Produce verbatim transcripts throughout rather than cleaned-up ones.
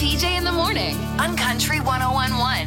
P J in the morning on Country one oh one point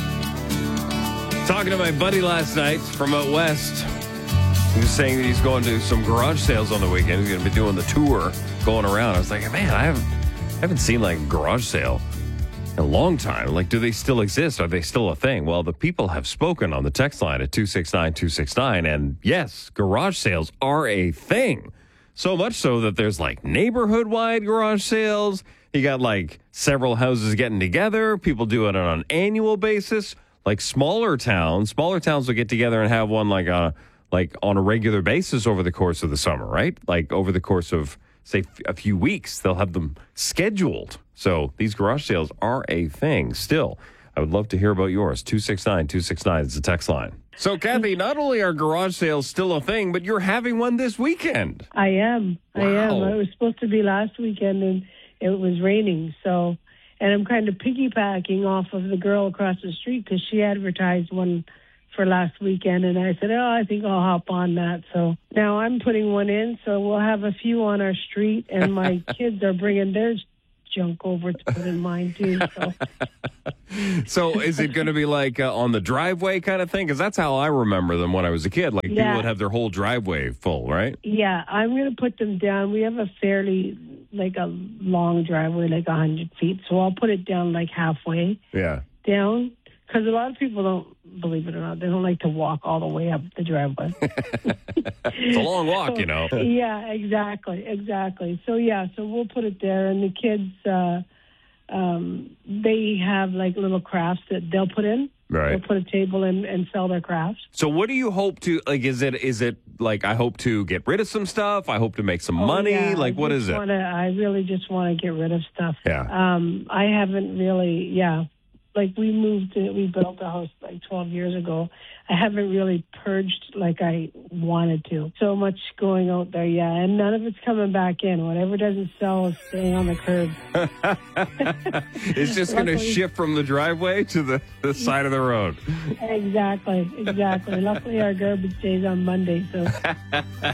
one. Talking to my buddy last night from out west. He was saying that he's going to some garage sales on the weekend. He's going to be doing the tour, going around. I was like, man, I haven't, I haven't seen like a garage sale in a long time. Like, do they still exist? Are they still a thing? Well, the people have spoken on the text line at two six nine two six nine. And yes, garage sales are a thing. So much so that there's like neighborhood-wide garage sales. You got like several houses getting together. People do it on an annual basis. Like smaller towns, smaller towns will get together and have one like a like on a regular basis over the course of the summer, right? Like over the course of, say, a few weeks, they'll have them scheduled. So these garage sales are a thing still. I would love to hear about yours. two six nine two six nine is the text line. So, Kathy, not only are garage sales still a thing, but you're having one this weekend. I am. Wow. I am. It was supposed to be last weekend, and it was raining. So, and I'm kind of piggybacking off of the girl across the street because she advertised one for last weekend, and I said, oh, I think I'll hop on that. So now I'm putting one in, so we'll have a few on our street, and my kids are bringing their junk over to put in mine, too. So, so is it going to be like uh, on the driveway kind of thing? Because that's how I remember them when I was a kid. Like yeah. people would have their whole driveway full, right? Yeah, I'm going to put them down. We have a fairly, like a long driveway, like one hundred feet, so I'll put it down like halfway Yeah. down. Because a lot of people don't, believe it or not, they don't like to walk all the way up the driveway. It's a long walk, so, you know. Yeah, exactly, exactly. So, yeah, so we'll put it there. And the kids, uh, um, they have, like, little crafts that they'll put in. Right. They'll put a table in and sell their crafts. So what do you hope to, like, is it, is it like, I hope to get rid of some stuff? I hope to make some Oh, money? yeah, Like, I what just is it? Wanna, I really just want to get rid of stuff. Yeah. Um, I haven't really, yeah. Like, we moved, to, we built a house like twelve years ago. I haven't really purged like I wanted to. So much going out there, yeah. And none of it's coming back in. Whatever doesn't sell is staying on the curb. It's just going to shift from the driveway to the, the side of the road. Exactly, exactly. Luckily, our garbage day's on Monday, so...